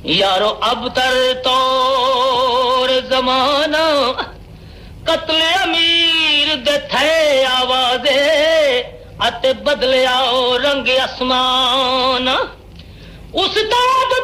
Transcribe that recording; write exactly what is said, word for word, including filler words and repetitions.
यारो अब तर तोर जमाना कत्ले अमीर दे थे आवाजे अते बदले आओ रंग आसमान उस्ताद